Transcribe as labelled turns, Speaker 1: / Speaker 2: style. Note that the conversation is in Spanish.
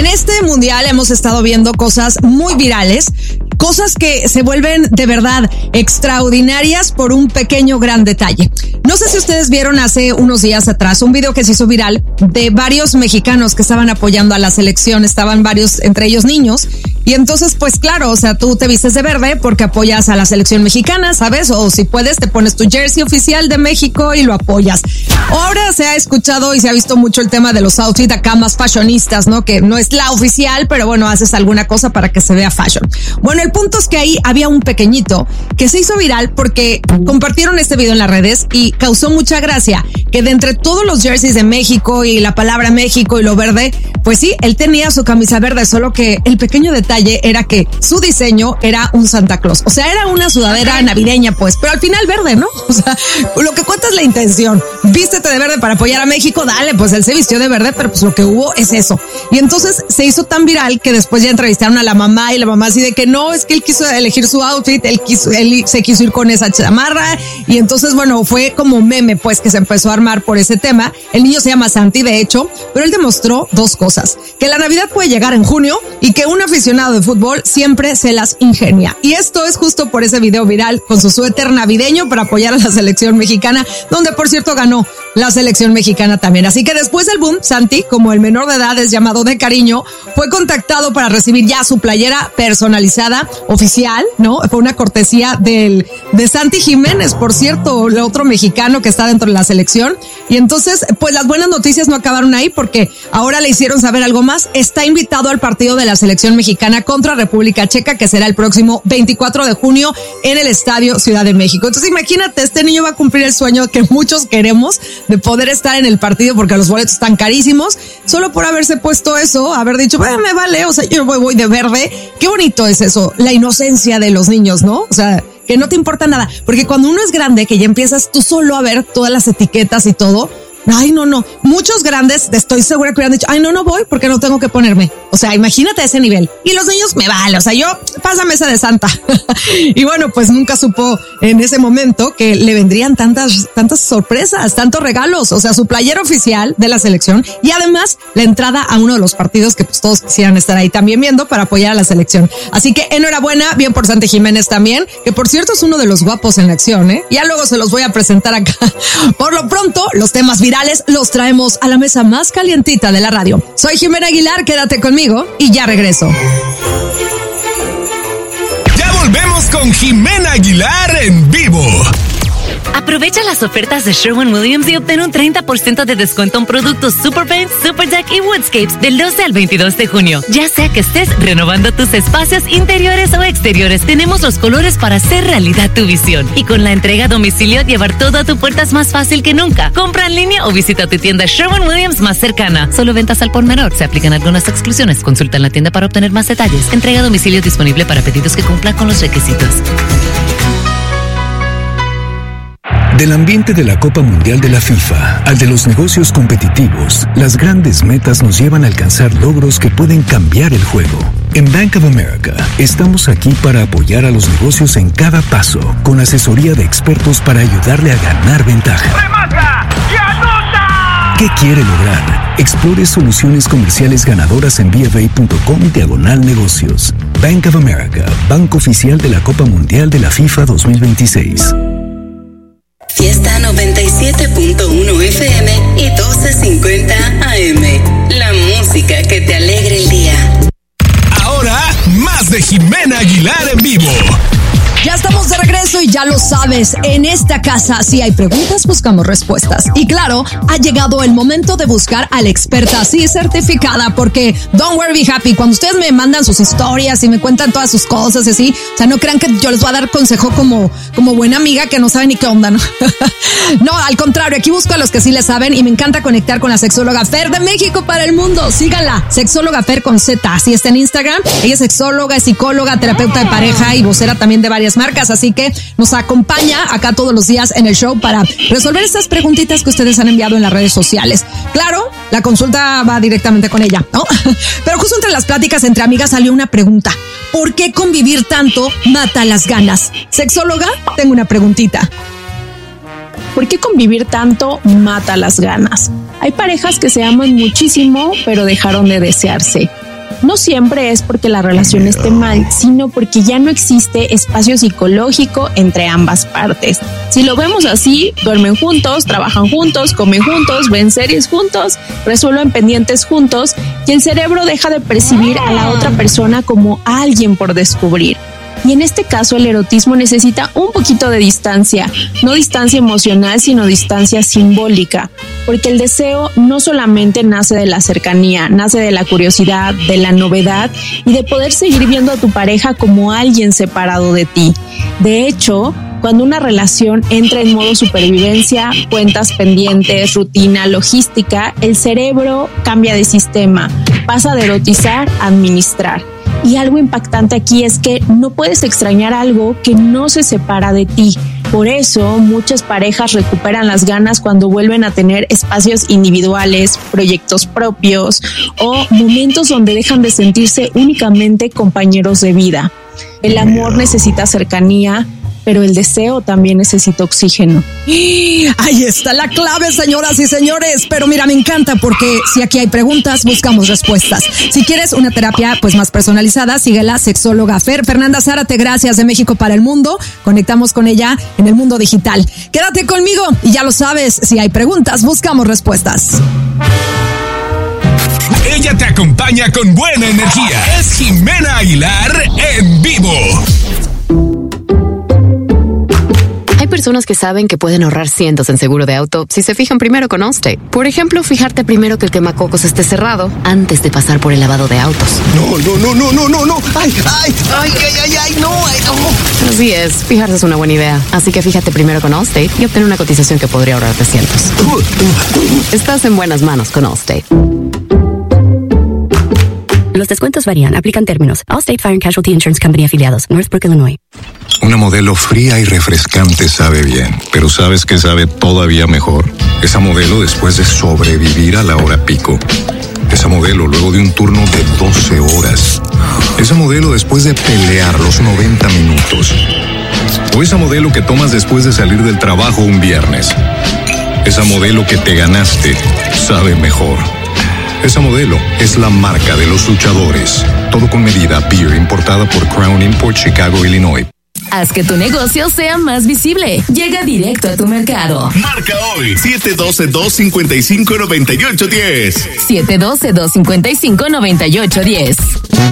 Speaker 1: En este mundial hemos estado viendo cosas muy virales, cosas que se vuelven de verdad extraordinarias por un pequeño gran detalle. No sé si ustedes vieron hace unos días atrás un video que se hizo viral de varios mexicanos que estaban apoyando a la selección, estaban varios, entre ellos niños, y entonces pues claro, o sea, tú te vistes de verde porque apoyas a la selección mexicana, ¿sabes? O si puedes te pones tu jersey oficial de México y lo apoyas. Ahora se ha escuchado y se ha visto mucho el tema de los outfits acá más fashionistas, ¿no? Que no es la oficial, pero bueno, haces alguna cosa para que se vea fashion. Bueno, el punto es que ahí había un pequeñito que se hizo viral porque compartieron este video en las redes y causó mucha gracia que de entre todos los jerseys de México y la palabra México y lo verde, pues sí, él tenía su camisa verde, solo que el pequeño detalle era que su diseño era un Santa Claus. O sea, era una sudadera navideña, pues, pero al final verde, ¿no? O sea, lo que cuenta es la intención. Vístete de verde para apoyar a México, dale, pues él se vistió de verde, pero pues lo que hubo es eso. Y entonces se hizo tan viral que después ya entrevistaron a la mamá y la mamá así de que no, es que él quiso elegir su outfit, él se quiso ir con esa chamarra y entonces bueno, fue como meme pues que se empezó a armar por ese tema. El niño se llama Santi de hecho, pero él demostró dos cosas, que la Navidad puede llegar en junio y que un aficionado de fútbol siempre se las ingenia. Y esto es justo por ese video viral con su suéter navideño para apoyar a la selección mexicana, donde por cierto ganó la selección mexicana también. Así que después del boom, Santi, como el menor de edad es llamado de cariño, fue contactado para recibir ya su playera personalizada, oficial, ¿no? Fue una cortesía de Santi Jiménez, por cierto, el otro mexicano que está dentro de la selección. Y entonces, pues las buenas noticias no acabaron ahí porque ahora le hicieron saber algo más. Está invitado al partido de la selección mexicana contra República Checa, que será el próximo 24 de junio en el Estadio Ciudad de México. Entonces, imagínate, este niño va a cumplir el sueño que muchos queremos de poder estar en el partido porque los boletos están carísimos, solo por haberse puesto eso, haber dicho, me vale, o sea, yo voy de verde. Qué bonito es eso, la inocencia de los niños, ¿no? O sea, que no te importa nada, porque cuando uno es grande, que ya empiezas tú solo a ver todas las etiquetas y todo, ay, no. Muchos grandes, estoy segura que hubieran dicho, ay, no voy porque no tengo que ponerme. O sea, imagínate ese nivel. Y los niños me vale, o sea, yo, pásame esa de Santa. Y bueno, pues nunca supo en ese momento que le vendrían tantas sorpresas, tantos regalos. O sea, su playera oficial de la selección y además la entrada a uno de los partidos que pues todos quisieran estar ahí también viendo para apoyar a la selección. Así que enhorabuena, bien por Santi Jiménez también, que por cierto es uno de los guapos en la acción, ¿eh? Ya luego se los voy a presentar acá. Por lo pronto, los temas virales los traemos a la mesa más calientita de la radio. Soy Jimena Aguilar, quédate conmigo y ya regreso.
Speaker 2: Ya volvemos con Jimena Aguilar en vivo.
Speaker 3: Aprovecha las ofertas de Sherwin-Williams y obtén un 30% de descuento en productos Super Paint, Super Deck y Woodscapes del 12 al 22 de junio. Ya sea que estés renovando tus espacios interiores o exteriores, tenemos los colores para hacer realidad tu visión. Y con la entrega a domicilio, llevar todo a tu puerta es más fácil que nunca. Compra en línea o visita tu tienda Sherwin-Williams más cercana. Solo ventas al por menor. Se aplican algunas exclusiones. Consulta en la tienda para obtener más detalles. Entrega a domicilio disponible para pedidos que cumplan con los requisitos.
Speaker 4: Del ambiente de la Copa Mundial de la FIFA al de los negocios competitivos, las grandes metas nos llevan a alcanzar logros que pueden cambiar el juego. En Bank of America, estamos aquí para apoyar a los negocios en cada paso, con asesoría de expertos para ayudarle a ganar ventaja.
Speaker 5: ¡Remata y anota!
Speaker 4: ¿Qué quiere lograr? Explore soluciones comerciales ganadoras en bfa.com/negocios. Bank of America, banco oficial de la Copa Mundial de la FIFA 2026.
Speaker 6: Fiesta 97.1 FM y 1250 AM. La música que te alegre el día.
Speaker 2: Ahora, más de Jimena Aguilar en vivo.
Speaker 1: Ya estamos de regreso y ya lo sabes, en esta casa si hay preguntas buscamos respuestas. Y claro, ha llegado el momento de buscar a la experta así certificada porque don't worry, be happy. Cuando ustedes me mandan sus historias y me cuentan todas sus cosas y así, o sea, no crean que yo les voy a dar consejo como buena amiga que no sabe ni qué onda, ¿no? No, al contrario, aquí busco a los que sí le saben y me encanta conectar con la sexóloga Fer de México para el mundo. Síganla, sexóloga Fer con Z, así está en Instagram. Ella es sexóloga, es psicóloga, terapeuta de pareja y vocera también de varias marcas, así que nos acompaña acá todos los días en el show para resolver estas preguntitas que ustedes han enviado en las redes sociales. Claro, la consulta va directamente con ella, ¿no? Pero justo entre las pláticas entre amigas salió una pregunta. ¿Por qué convivir tanto mata las ganas? Sexóloga, tengo una preguntita.
Speaker 7: ¿Por qué convivir tanto mata las ganas? Hay parejas que se aman muchísimo, pero dejaron de desearse. No siempre es porque la relación esté mal, sino porque ya no existe espacio psicológico entre ambas partes. Si lo vemos así, duermen juntos, trabajan juntos, comen juntos, ven series juntos, resuelven pendientes juntos y el cerebro deja de percibir a la otra persona como alguien por descubrir. Y en este caso el erotismo necesita un poquito de distancia, no distancia emocional, sino distancia simbólica, porque el deseo no solamente nace de la cercanía, nace de la curiosidad, de la novedad y de poder seguir viendo a tu pareja como alguien separado de ti. De hecho, cuando una relación entra en modo supervivencia, cuentas pendientes, rutina, logística, el cerebro cambia de sistema, pasa de erotizar a administrar. Y algo impactante aquí es que no puedes extrañar algo que no se separa de ti. Por eso, muchas parejas recuperan las ganas cuando vuelven a tener espacios individuales, proyectos propios o momentos donde dejan de sentirse únicamente compañeros de vida. El amor necesita cercanía, pero el deseo también necesita oxígeno.
Speaker 1: Ahí está la clave, señoras y señores. Pero mira, me encanta porque si aquí hay preguntas, buscamos respuestas. Si quieres una terapia pues más personalizada, síguela, sexóloga Fernanda Zárate, gracias, de México para el mundo. Conectamos con ella en el mundo digital. Quédate conmigo y ya lo sabes, si hay preguntas, buscamos respuestas.
Speaker 2: Ella te acompaña con buena energía. Es Jimena Aguilar en vivo.
Speaker 8: Hay personas que saben que pueden ahorrar cientos en seguro de auto si se fijan primero con Allstate. Por ejemplo, fijarte primero que el quemacocos esté cerrado antes de pasar por el lavado de autos.
Speaker 9: No. Ay, no.
Speaker 8: Así es, fijarse es una buena idea. Así que fíjate primero con Allstate y obtén una cotización que podría ahorrarte cientos. Estás en buenas manos con Allstate.
Speaker 10: Los descuentos varían. Aplican términos. Allstate Fire and Casualty Insurance Company afiliados. Northbrook, Illinois.
Speaker 11: Una Modelo fría y refrescante sabe bien, pero ¿sabes qué sabe todavía mejor? Esa Modelo después de sobrevivir a la hora pico. Esa Modelo luego de un turno de 12 horas. Esa Modelo después de pelear los 90 minutos. O esa Modelo que tomas después de salir del trabajo un viernes. Esa Modelo que te ganaste sabe mejor. Esa Modelo es la marca de los luchadores. Todo con medida. Beer importada por Crown Import, Chicago, Illinois.
Speaker 12: Haz que tu negocio sea más visible. Llega directo a tu mercado.
Speaker 2: Marca hoy 712-255-9810.
Speaker 12: 712-255-9810.